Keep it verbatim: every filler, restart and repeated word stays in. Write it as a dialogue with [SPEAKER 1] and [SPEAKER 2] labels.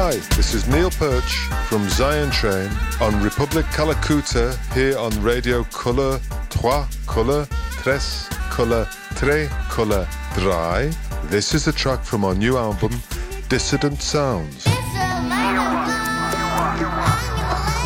[SPEAKER 1] Hi, this is Neil Perch from Zion Train on Republic Kalakuta here on Radio Colour Trois Colour Tres Colour Tres Colour Dry. This is a track from our new album, Dissident Sounds.